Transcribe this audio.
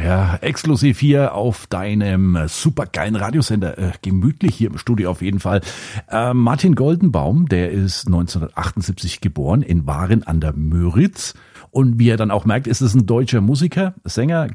Ja, exklusiv hier auf deinem supergeilen Radiosender. Gemütlich hier im Studio auf jeden Fall. Martin Goldenbaum, der ist 1978 geboren in Waren an der Müritz. Und wie er dann auch merkt, ist es ein deutscher Musiker, Sänger,